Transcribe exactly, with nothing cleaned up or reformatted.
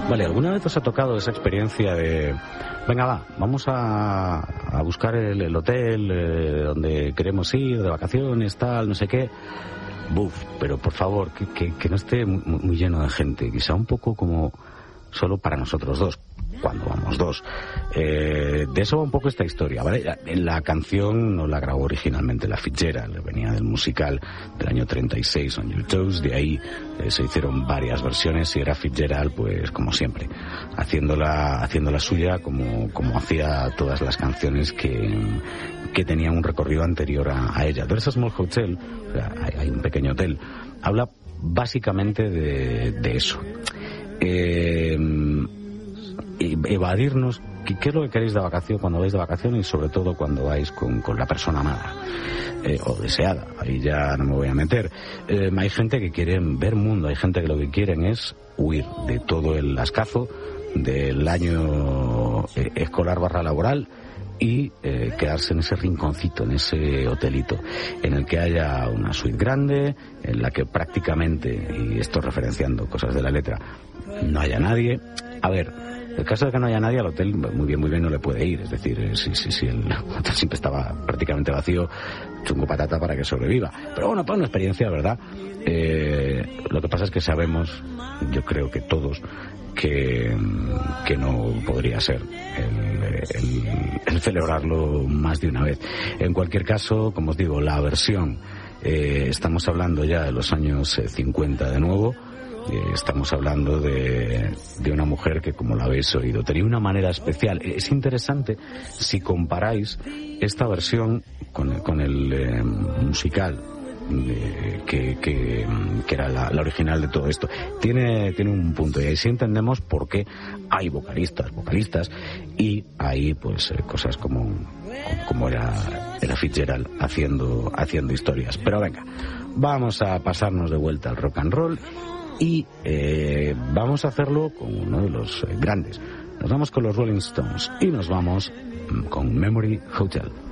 Vale, ¿alguna vez os ha tocado esa experiencia de... Venga, va, vamos a, a buscar el, el hotel eh, donde queremos ir, de vacaciones, tal, no sé qué? Buf, pero por favor, que, que, que no esté muy, muy lleno de gente, quizá un poco como solo para nosotros dos, cuando vamos dos. Eh, de eso va un poco esta historia, ¿vale? La, la canción no la grabó originalmente la Fitzgerald, venía del musical del año treinta y seis, On Your Toes, de ahí eh, se hicieron varias versiones y era Fitzgerald, pues como siempre, haciéndola, haciéndola suya como, como hacía todas las canciones que, que tenían un recorrido anterior a, a ella. There's a Small Hotel, o sea, hay, hay un pequeño hotel, habla básicamente de, de eso. Eh, evadirnos qué, qué es lo que queréis de vacación cuando vais de vacaciones y sobre todo cuando vais con, con la persona amada eh, o deseada. Ahí ya no me voy a meter. Eh, hay gente que quiere ver mundo, hay gente que lo que quieren es huir de todo el ascazo del año eh, escolar barra laboral y eh, quedarse en ese rinconcito, en ese hotelito, en el que haya una suite grande, en la que prácticamente, y esto referenciando cosas de la letra, no haya nadie. A ver, el caso de que no haya nadie, al hotel muy bien, muy bien no le puede ir. Es decir, si, si, si el hotel siempre estaba prácticamente vacío, chungo patata para que sobreviva. Pero bueno, para una experiencia, ¿verdad? Eh, lo que pasa es que sabemos, yo creo que todos, que, que no podría ser el, el, el celebrarlo más de una vez. En cualquier caso, como os digo, la versión, eh, estamos hablando ya de los años eh, cincuenta de nuevo. Eh, estamos hablando de, de una mujer que, como la habéis oído, tenía una manera especial. Es interesante si comparáis esta versión con, con el eh, musical eh, que, que, que era la, la original de todo esto. Tiene, tiene un punto, y ahí sí entendemos por qué hay vocalistas, vocalistas, y hay pues eh, cosas como, como era, era Fitzgerald haciendo, haciendo historias. Pero venga, vamos a pasarnos de vuelta al rock and roll. Y eh, vamos a hacerlo con uno de los eh, grandes. Nos vamos con los Rolling Stones y nos vamos con Memory Hotel.